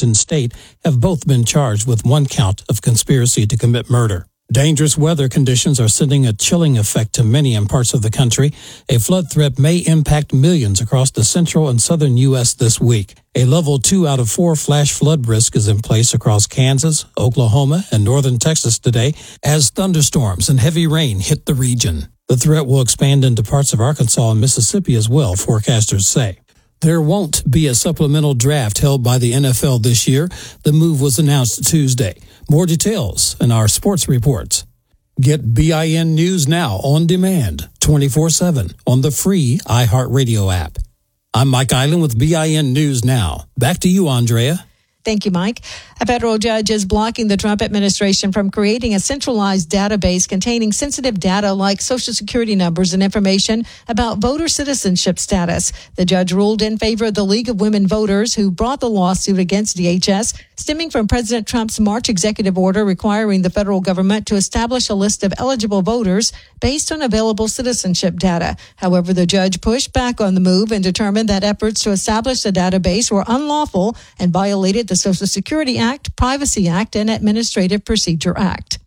Washington state have both been charged with one count of conspiracy to commit murder. Dangerous weather conditions are sending a chilling effect to many in parts of the country. A flood threat may impact millions across the central and southern U.S. this week. A level 2 out of 4 flash flood risk is in place across Kansas, Oklahoma, and northern Texas today as thunderstorms and heavy rain hit the region. The threat will expand into parts of Arkansas and Mississippi as well, forecasters say. There won't be a supplemental draft held by the NFL this year. The move was announced Tuesday. More details in our sports reports. Get BIN News Now on demand, 24/7 on the free iHeartRadio app. I'm Mike Island with BIN News Now. Back to you, Andrea. Thank you, Mike. A federal judge is blocking the Trump administration from creating a centralized database containing sensitive data like Social Security numbers and information about voter citizenship status. The judge ruled in favor of the League of Women Voters, who brought the lawsuit against DHS, stemming from President Trump's March executive order requiring the federal government to establish a list of eligible voters based on available citizenship data. However, the judge pushed back on the move and determined that efforts to establish the database were unlawful and violated the Social Security Act, Privacy Act, and Administrative Procedure Act.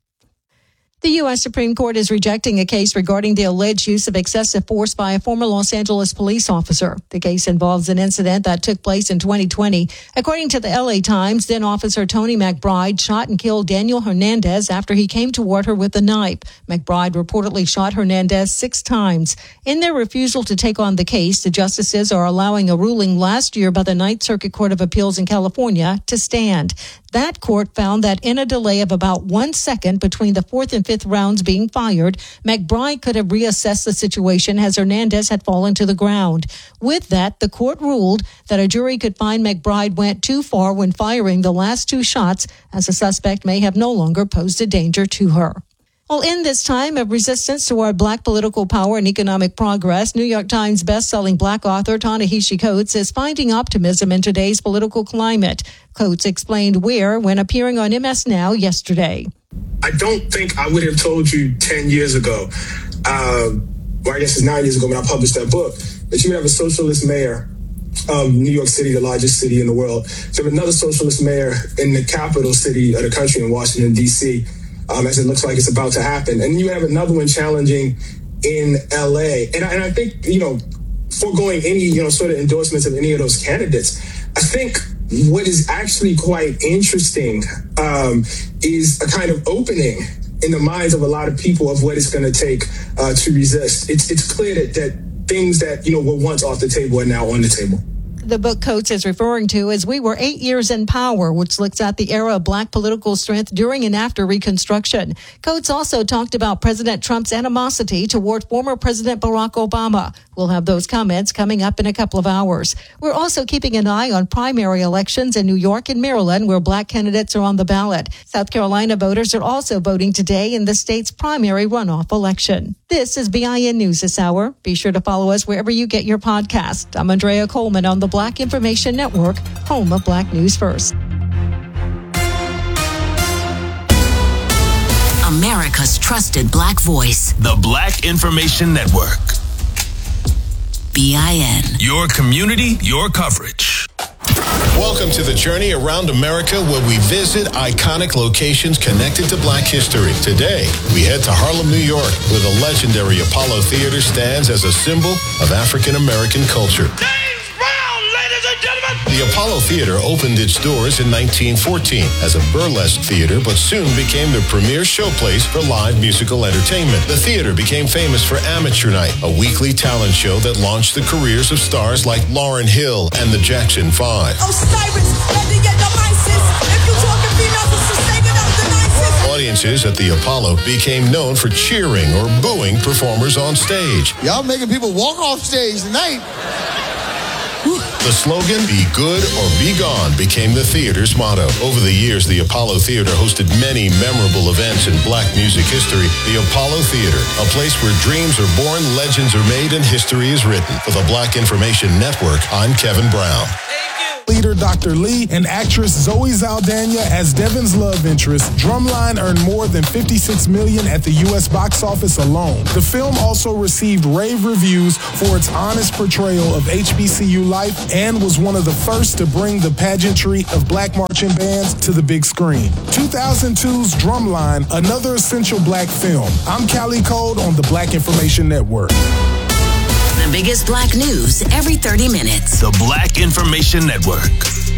The U.S. Supreme Court is rejecting a case regarding the alleged use of excessive force by a former Los Angeles police officer. The case involves an incident that took place in 2020. According to the L.A. Times, then Officer Tony McBride shot and killed Daniel Hernandez after he came toward her with a knife. McBride reportedly shot Hernandez 6 times. In their refusal to take on the case, the justices are allowing a ruling last year by the Ninth Circuit Court of Appeals in California to stand. That court found that in a delay of about 1 second between the 4th and 5th rounds being fired, McBride could have reassessed the situation as Hernandez had fallen to the ground. With that, the court ruled that a jury could find McBride went too far when firing the last 2 shots, as the suspect may have no longer posed a danger to her. Well, in this time of resistance toward black political power and economic progress, New York Times best-selling black author Ta-Nehisi Coates is finding optimism in today's political climate. Coates explained where when appearing on MS Now yesterday. I don't think I would have told you 10 years ago, or I guess it's 9 years ago when I published that book, that you would have a socialist mayor of New York City, the largest city in the world, to have another socialist mayor in the capital city of the country in Washington, D.C., as it looks like it's about to happen. And you have another one challenging in L.A. And I think, foregoing any, sort of endorsements of any of those candidates, I think what is actually quite interesting is a kind of opening in the minds of a lot of people of what it's going to take to resist. It's clear that things that, were once off the table are now on the table. The book Coates is referring to as We Were 8 Years in Power, which looks at the era of black political strength during and after Reconstruction. Coates also talked about President Trump's animosity toward former President Barack Obama. We'll have those comments coming up in a couple of hours. We're also keeping an eye on primary elections in New York and Maryland, where black candidates are on the ballot. South Carolina voters are also voting today in the state's primary runoff election. This is BIN News this hour. Be sure to follow us wherever you get your podcast. I'm Andrea Coleman on the Black Information Network, home of Black News First. America's trusted black voice. The Black Information Network. BIN. Your community, your coverage. Welcome to the journey around America, where we visit iconic locations connected to black history. Today, we head to Harlem, New York, where the legendary Apollo Theater stands as a symbol of African American culture. James Brown, ladies and gentlemen! The Apollo Theater opened its doors in 1914 as a burlesque theater, but soon became the premier showplace for live musical entertainment. The theater became famous for Amateur Night, a weekly talent show that launched the careers of stars like Lauryn Hill and the Jackson 5. Osiris, let me get the mices. If you talking females, it's just saving up the nicest. Audiences at the Apollo became known for cheering or booing performers on stage. Y'all making people walk off stage tonight. The slogan, "Be good or be gone," became the theater's motto. Over the years, the Apollo Theater hosted many memorable events in black music history. The Apollo Theater, a place where dreams are born, legends are made, and history is written. For the Black Information Network, I'm Kevin Brown. leader Dr. Lee and actress Zoe Saldana as Devin's love interest, Drumline earned more than $56 million at the U.S. box office alone. The film also received rave reviews for its honest portrayal of HBCU life and was one of the first to bring the pageantry of black marching bands to the big screen. 2002's Drumline, another essential black film. I'm Callie Code on the Black Information Network. The biggest black news every 30 minutes. The Black Information Network.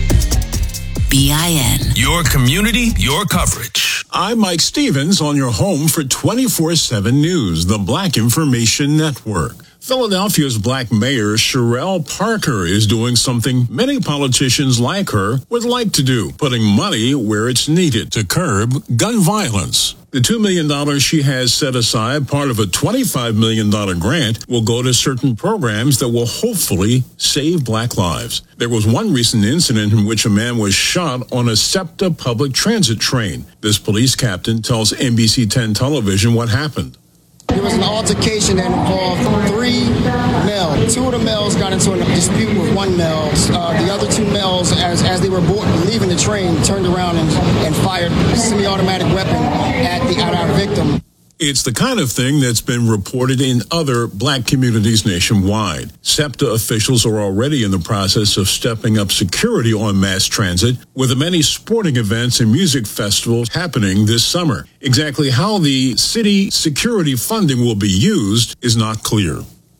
BIN. Your community, your coverage. I'm Mike Stevens on your home for 24/7 News, the Black Information Network. Philadelphia's black mayor, Sherelle Parker, is doing something many politicians like her would like to do, putting money where it's needed to curb gun violence. The $2 million she has set aside, part of a $25 million grant, will go to certain programs that will hopefully save black lives. There was one recent incident in which a man was shot on a SEPTA public transit train. This police captain tells NBC 10 television what happened. There was an altercation that involved 3 males. 2 of the males got into a dispute with one male. The other 2 males, as they were leaving the train, turned around and fired a semi-automatic weapon at our victim. It's the kind of thing that's been reported in other black communities nationwide. SEPTA officials are already in the process of stepping up security on mass transit, with the many sporting events and music festivals happening this summer. Exactly how the city security funding will be used is not clear.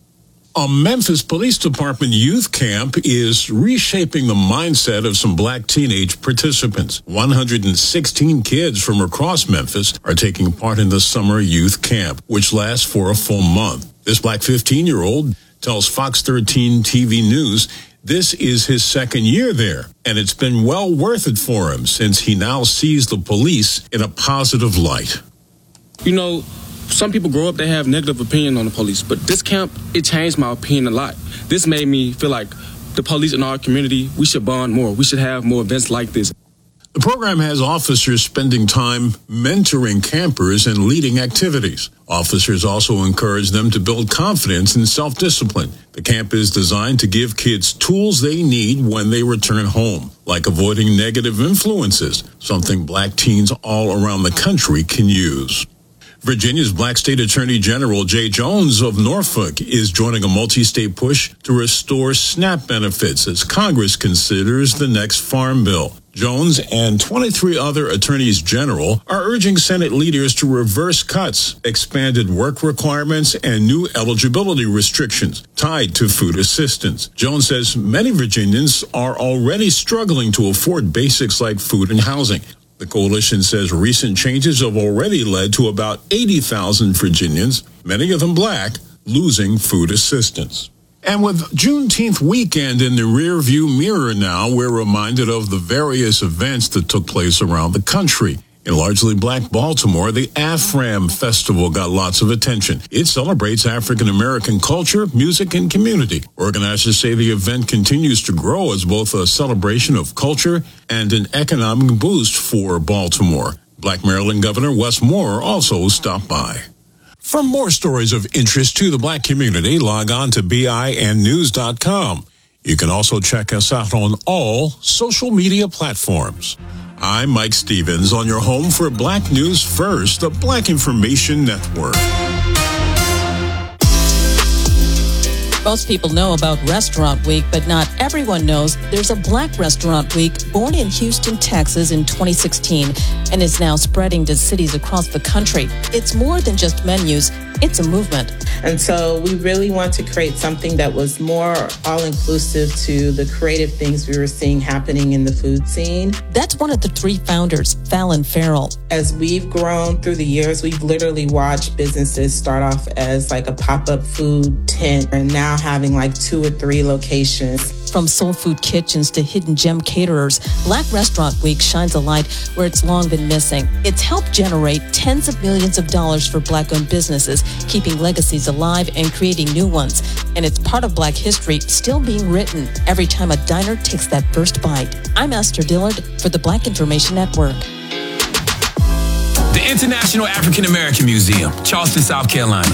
A Memphis Police Department youth camp is reshaping the mindset of some black teenage participants. 116 kids from across Memphis are taking part in the summer youth camp, which lasts for a full month. This black 15-year-old tells Fox 13 TV News this is his second year there, and it's been well worth it for him since he now sees the police in a positive light. You know, some people grow up, they have negative opinion on the police, but this camp, it changed my opinion a lot. This made me feel like the police in our community, we should bond more. We should have more events like this. The program has officers spending time mentoring campers and leading activities. Officers also encourage them to build confidence and self-discipline. The camp is designed to give kids tools they need when they return home, like avoiding negative influences, something black teens all around the country can use. Virginia's Black State Attorney General Jay Jones of Norfolk is joining a multi-state push to restore SNAP benefits as Congress considers the next farm bill. Jones and 23 other attorneys general are urging Senate leaders to reverse cuts, expanded work requirements, and new eligibility restrictions tied to food assistance. Jones says many Virginians are already struggling to afford basics like food and housing. The coalition says recent changes have already led to about 80,000 Virginians, many of them black, losing food assistance. And with Juneteenth weekend in the rearview mirror now, we're reminded of the various events that took place around the country. In largely black Baltimore, the AFRAM Festival got lots of attention. It celebrates African-American culture, music, and community. Organizers say the event continues to grow as both a celebration of culture and an economic boost for Baltimore. Black Maryland Governor Wes Moore also stopped by. For more stories of interest to the black community, log on to BINnews.com. You can also check us out on all social media platforms. I'm Mike Stevens on your home for Black News First, the Black Information Network. Most people know about Restaurant Week, but not everyone knows there's a Black Restaurant Week born in Houston, Texas in 2016 and is now spreading to cities across the country. It's more than just menus. It's a movement. And so we really want to create something that was more all-inclusive to the creative things we were seeing happening in the food scene. That's one of the 3 founders, Fallon Farrell. As we've grown through the years, we've literally watched businesses start off as like a pop-up food tent and now having like 2 or 3 locations. From soul food kitchens to hidden gem caterers, Black Restaurant Week shines a light where it's long been missing. It's helped generate tens of millions of dollars for Black-owned businesses, keeping legacies alive and creating new ones. And it's part of Black history still being written every time a diner takes that first bite. I'm Esther Dillard for the Black Information Network. The International African American Museum, Charleston, South Carolina.